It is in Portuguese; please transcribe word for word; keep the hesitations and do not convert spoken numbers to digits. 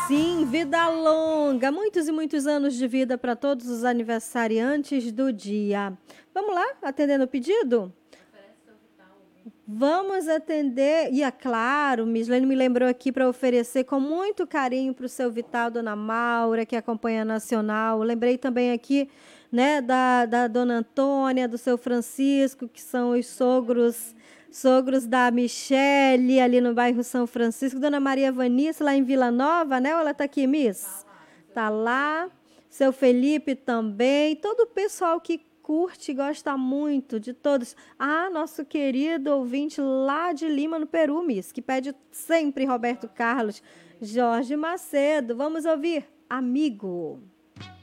Sim, vida longa, muitos e muitos anos de vida para todos os aniversariantes do dia. Vamos lá, atendendo o pedido? Vamos atender, e é claro, Mislene me lembrou aqui para oferecer com muito carinho para o seu Vital, Dona Maura, que acompanha a Nacional. Lembrei também aqui, né, da, da Dona Antônia, do seu Francisco, que são os sogros, sogros da Michele, ali no bairro São Francisco. Dona Maria Vanice, lá em Vila Nova, né? Ou ela está aqui, Miss? Está lá. Seu Felipe também. Todo o pessoal que curte e gosta muito de todos. Ah, nosso querido ouvinte lá de Lima, no Peru, Miss, que pede sempre Roberto Carlos. Jorge Macedo. Vamos ouvir, Amigo.